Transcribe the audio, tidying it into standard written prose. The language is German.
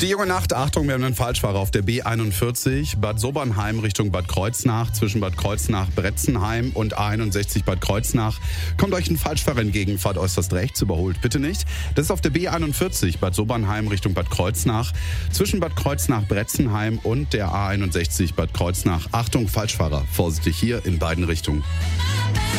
4:08 Uhr, Achtung, wir haben einen Falschfahrer auf der B41, Bad Sobernheim Richtung Bad Kreuznach, zwischen Bad Kreuznach-Bretzenheim und A61 Bad Kreuznach. Kommt euch ein Falschfahrer entgegen, fahrt äußerst rechts, überholt bitte nicht. Das ist auf der B41, Bad Sobernheim Richtung Bad Kreuznach, zwischen Bad Kreuznach-Bretzenheim und der A61 Bad Kreuznach. Achtung, Falschfahrer, vorsichtig hier in beiden Richtungen.